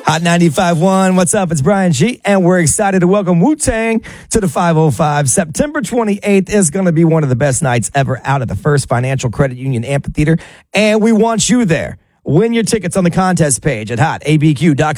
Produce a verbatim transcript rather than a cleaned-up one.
Hot ninety-five point one, what's up? It's Brian G, and we're excited to welcome Wu-Tang to the five oh five. September twenty-eighth is going to be one of the best nights ever out at the First Financial Credit Union Amphitheater, and we want you there. Win your tickets on the contest page at hot a b q dot com.